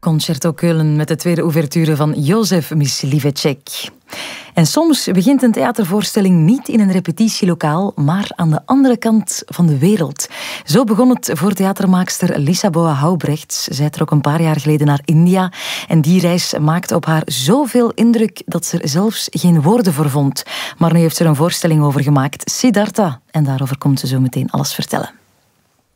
Concerto Keulen met de tweede ouverture van Josef Mysliveček. En soms begint een theatervoorstelling niet in een repetitielokaal, maar aan de andere kant van de wereld. Zo begon het voor theatermaakster Lisa Boa Houbrechts. Zij trok een paar jaar geleden naar India en die reis maakte op haar zoveel indruk dat ze er zelfs geen woorden voor vond. Maar nu heeft ze er een voorstelling over gemaakt, Siddhartha. En daarover komt ze zo meteen alles vertellen.